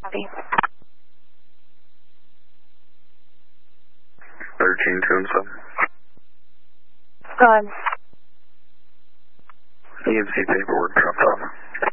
Copy. 1327. Go ahead. EMC paperwork dropped off.